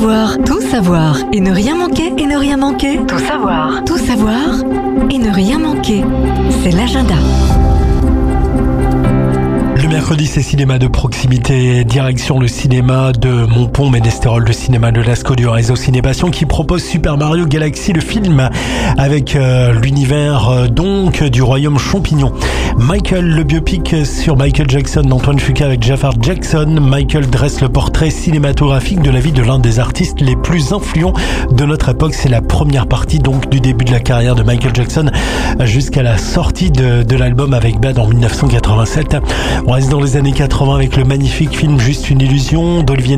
savoir et ne rien manquer, et ne rien manquer. Tout savoir et ne rien manquer. C'est l'agenda. Le mercredi, c'est cinéma de proximité, direction le cinéma de Montpont, Ménestérol, le cinéma de Lascaux du réseau Cinépassion qui propose Super Mario Galaxy, le film avec l'univers donc du royaume champignon. Michael, le biopic sur Michael Jackson d'Antoine Fuqua avec Jafar Jackson. Michael dresse le portrait cinématographique de la vie de l'un des artistes les plus influents de notre époque. C'est la première partie donc du début de la carrière de Michael Jackson jusqu'à la sortie de l'album avec Bad en 1987. On reste dans les années 80 avec le magnifique film Juste une illusion d'Olivier